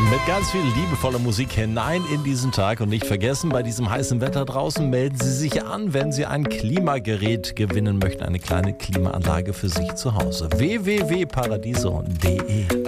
Mit ganz viel liebevoller Musik hinein in diesen Tag. Und nicht vergessen, bei diesem heißen Wetter draußen melden Sie sich an, wenn Sie ein Klimagerät gewinnen möchten. Eine kleine Klimaanlage für sich zu Hause. www.paradiso.de